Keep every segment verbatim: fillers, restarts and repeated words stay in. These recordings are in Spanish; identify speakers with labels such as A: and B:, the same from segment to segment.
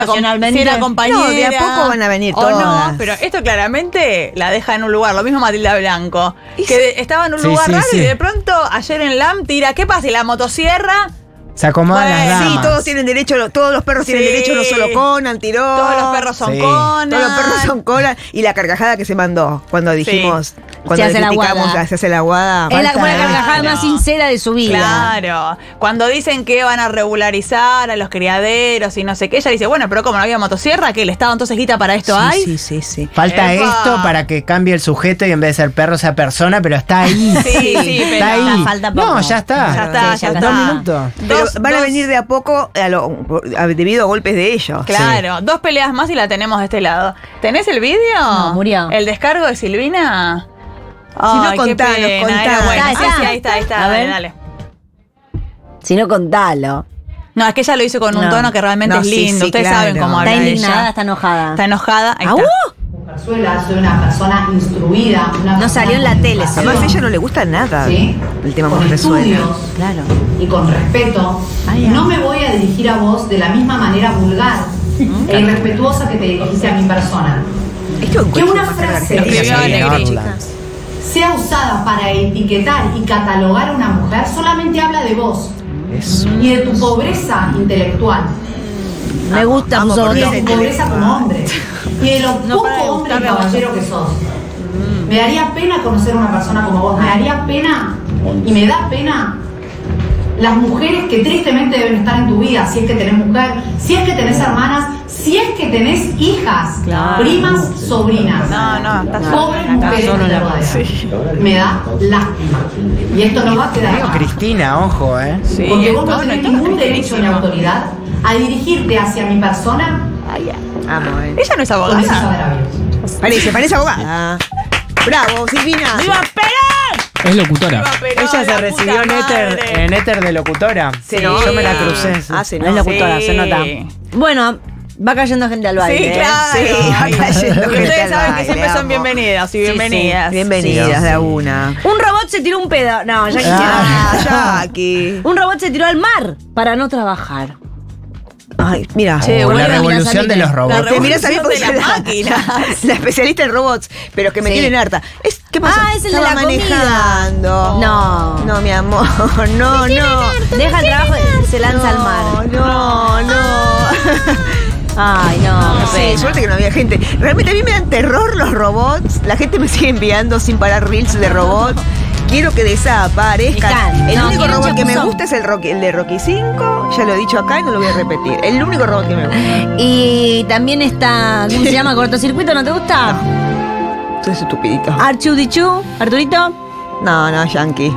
A: Si era compañera.
B: No, de a poco van a venir
A: o
B: todas.
A: no, pero esto claramente la deja en un lugar. Lo mismo Matilda Blanco, que de- estaba en un
C: Sí,
A: lugar
C: sí,
A: raro
C: sí.
A: y de pronto ayer en L A M tira, ¿qué pasa? ¿Y la motosierra?
C: Se acomodan
A: Bueno,
C: las
A: sí,
C: damas.
B: Sí, todos tienen derecho, lo- todos los perros tienen
A: Sí.
B: derecho, no solo Conan, tiró.
A: Todos los perros son
C: Sí.
A: Conan.
B: Todos los perros son Conan. Y la carcajada que se mandó cuando dijimos, cuando
D: Se hace la
B: criticamos
D: guada.
B: que se hace la guada.
D: Es la,
B: Falta
D: una
B: de-
D: carcajada
A: Claro.
D: más sincera de su vida.
A: Claro, cuando dicen que van a regularizar a los criaderos y no sé qué, ella dice, bueno, pero como no había motosierra, que el Estado entonces quita para esto
B: Sí,
A: hay.
B: sí, sí, sí.
C: Falta
A: Epa.
C: esto para que cambie el sujeto y en vez de ser perro sea persona, pero está ahí.
A: Sí, sí, pero
C: está ahí.
D: falta poco.
C: No, ya está.
A: Ya está,
D: Sí,
A: ya
D: ya
A: está.
C: Dos minutos.
B: Pero
A: Dos-
B: van a
A: dos-
B: venir de a poco a lo- a- debido a golpes de ellos.
A: Claro, dos peleas más y la tenemos de este lado. ¿Tenés el vídeo?
D: No, murió.
A: ¿El descargo de Silvina?
B: no,
A: Ay, qué
B: contanos,
A: pena,
B: contanos.
A: era bueno.
D: Está,
A: Sí,
D: está.
A: sí, ahí está, ahí está.
D: A
A: Dale,
D: ver.
A: dale.
D: Si no, contalo.
A: No, es que ella lo hizo con un
D: No.
A: tono que realmente
B: No,
A: es
B: sí,
A: lindo.
B: sí,
A: Ustedes
B: claro.
A: saben cómo habla
D: Está
A: ella.
D: indignada, está enojada.
A: Está enojada. Ahí
D: ¡Au!
A: está.
E: Zarzuela, soy una persona instruida. Una
D: No
E: persona
D: salió en la
E: con
D: tele,
E: educación,
B: Además, a ella no le gusta nada
E: ¿sí?
B: el tema
E: con
B: Monresuela.
E: estudios
D: Claro.
E: y con respeto. No me voy a dirigir a vos de la misma manera vulgar e irrespetuosa que te dirigiste a mi persona.
B: Esto
E: Que una frase
A: Lo escribió
C: Sí,
A: Alegre,
C: Orla.
A: chicas.
E: sea usada para etiquetar y catalogar a una mujer solamente habla de vos
C: Eso.
E: y de tu pobreza intelectual.
D: Me gusta
B: Vamos,
D: puso
E: Y
B: porque
E: de
B: es
E: tu pobreza como hombre. Y de lo
A: No para de
E: poco hombre y
A: gustarme a vos.
E: caballero que sos. Me daría pena conocer a una persona como vos. Me daría pena y me da pena las mujeres que tristemente deben estar en tu vida. Si es que tenés mujer, si es que tenés hermanas, si es que tenés hijas,
A: Claro.
E: primas, sobrinas.
A: No, no, está
E: Pobres
A: sola.
E: mujeres que te rodean. Me da lástima. Y esto no va a quedar
C: Digo,
E: acá.
C: Cristina, ojo, ¿eh?
A: Sí,
E: Porque vos no
A: tono,
E: tenés
A: tono
E: ningún derecho ni
A: cristianísimo.
E: autoridad a dirigirte hacia mi persona
B: Amo, eh.
A: Ella no es
E: con esos
A: abogada.
E: agravios.
B: Parece, parece abogada. Bravo, Silvina.
A: ¡Viva Perón!
F: Es locutora.
A: ¡Viva Perón,
C: Ella se
A: la
C: recibió
A: puta
C: en éter,
A: madre!
C: en éter de locutora.
A: Sí.
C: Yo me la crucé. sí.
B: Ah, sí,
D: No
B: no.
D: es locutora,
A: Sí.
D: se nota. Bueno, va cayendo gente al baile.
A: Sí,
D: ¿eh?
A: claro.
B: Sí,
A: Ay,
B: va cayendo
A: y
B: gente
A: ustedes
B: al
A: saben que
B: baile,
A: siempre son
B: amo.
A: bienvenidas y
D: Sí, sí.
A: bienvenidas.
B: Bienvenidas de a una.
D: Un robot se tiró un pedo. No, ya quisiera.
B: Ah, Jackie.
D: Un robot se tiró al mar para no trabajar.
B: Ay, mira.
A: Che,
C: Oh,
A: bueno,
C: la
A: mira,
C: revolución de los
A: La
C: robots.
B: Te mirás a mí porque
A: revolución de
B: soy
A: las
B: la,
A: máquinas.
B: la- la especialista en robots, pero que me
D: Sí.
B: tienen harta. Es, ¿Qué pasa?
D: Ah, es el de
B: Estaba
D: la comida.
B: manejando.
D: No.
B: No, mi amor. No, no.
D: Deja el trabajo y se lanza al mar.
B: No, no.
D: Ay, no, qué
B: Sí,
D: pena.
B: suerte que no había gente. Realmente a mí me dan terror los robots. La gente me sigue enviando sin parar reels de robots. Quiero que desaparezcan.
D: Están.
B: El
D: No,
B: único
D: quieren
B: robot que me
D: chapuzón.
B: gusta es el, Rocky- el de Rocky cinco. Ya lo he dicho acá y no lo voy a repetir. El único robot que me gusta.
D: Y también está, ¿cómo se llama? ¿Cortocircuito? ¿No te gusta?
B: Soy estupidito.
D: Archudichu, Arturito.
B: No, no, Yankee.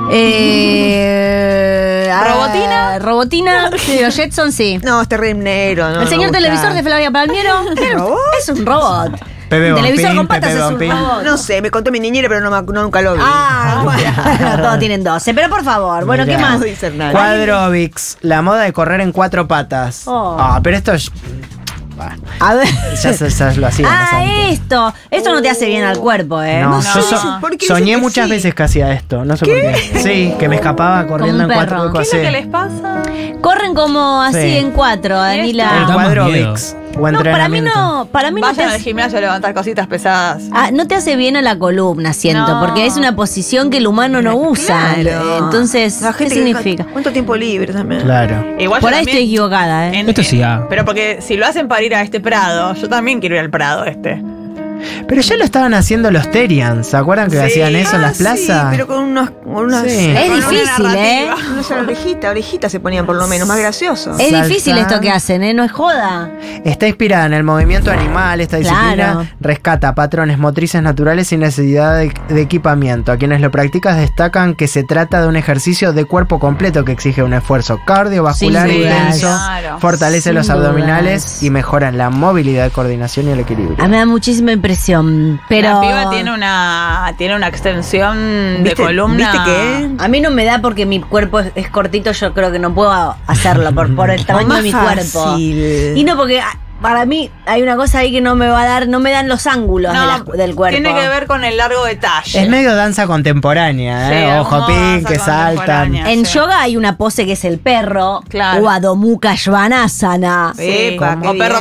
D: Eh,
A: ¿Robotina?
D: ah, Robotina, sí, los Jetson, sí.
B: No, este re negro. No,
D: El señor
B: no me gusta.
D: televisor de Flavia Palmiero
B: ¿Robot?
D: es un robot.
C: Pepe
D: El televisor
C: Bompín,
D: con patas
C: Pepe
D: es un
C: Bompín.
D: robot.
B: No sé, me contó mi niñera, pero no, me- no nunca lo vi.
D: Ah, bueno, todos tienen doce. Pero por favor, bueno, ¿qué
C: Mirá.
D: más?
B: No dice nada.
C: Quadrovix, la moda de correr en cuatro patas.
D: Oh.
C: Ah, pero esto es. Bueno,
D: A ver.
C: ya, se- ya lo hacíamos
D: Ah,
C: antes.
D: esto. Esto no te hace bien al cuerpo, ¿eh?
C: No,
A: No,
C: yo so-
A: no.
B: ¿Por qué
C: soñé
B: dicen que
C: muchas
B: sí?
C: veces que hacía esto, no sé por qué. Sí, que me escapaba corriendo
D: un
C: en cuatro
D: perro.
A: ¿Qué es lo que
C: así.
A: les pasa?
D: Corren como así
C: Sí.
D: en cuatro,
A: ¿Y
D: Danila.
C: El
F: Da más
C: Quadrovix o
D: No, para mí
C: entrenamiento.
D: no, para mí no te
A: Vayan al
D: hace,
A: gimnasio a levantar cositas pesadas.
D: ah, no te hace bien a la columna, siento,
A: No.
D: porque es una posición que el humano no usa.
B: Claro.
D: Entonces,
B: La
D: ¿qué
B: gente que-
D: significa?
B: ¿Cuánto tiempo libre también?
C: Claro.
A: Igual
D: Por
A: yo
D: ahí
A: también-
D: estoy equivocada, ¿eh?
A: en-
F: Esto sí, ah.
A: Pero porque si lo hacen para ir a este Prado, yo también quiero ir al Prado este.
C: Pero ya lo estaban haciendo los Terians, ¿se acuerdan que
A: Sí.
C: hacían eso en
B: Ah,
C: las
B: sí,
C: plazas?
B: pero con unas, con unas,
C: Sí.
D: Es
A: Con una
D: difícil, ¿eh?
A: narrativa.
B: unas orejitas, orejitas se ponían por lo menos, más gracioso.
D: Es
C: Salsa.
D: difícil esto que hacen, ¿eh? No es joda.
C: Está inspirada en el movimiento animal. Esta disciplina
D: Claro.
C: rescata patrones motrices naturales sin necesidad de, de equipamiento. A quienes lo practican destacan que se trata de un ejercicio de cuerpo completo que exige un esfuerzo cardiovascular
D: Sin dudas.
C: intenso,
A: Claro.
C: fortalece
D: Sin
C: los abdominales
D: dudas.
C: y mejora la movilidad, coordinación y el equilibrio.
D: A mí me da muchísima impresión, pero
A: La piba tiene una, tiene una extensión de
B: ¿Viste-
A: columna.
B: ¿Viste qué?
D: a mí no me da porque mi cuerpo es, es cortito, yo creo que no puedo hacerlo por, por el tamaño
B: más
D: de mi cuerpo.
B: fácil.
D: Y no porque ah, para mí hay una cosa ahí que no me va a dar, no me dan los ángulos de
A: No,
D: la- del cuerpo.
A: tiene que ver con el largo detalle.
C: Es medio danza contemporánea,
A: Sí,
C: ¿eh? Ojo
A: como
C: pin,
A: danza
C: que saltan.
A: contemporánea.
D: En
A: Sí.
D: yoga hay una pose que es el perro,
A: Claro.
D: o Adho Mukha Svanasana.
A: Sí,
B: Epa,
A: como
B: qué
A: perro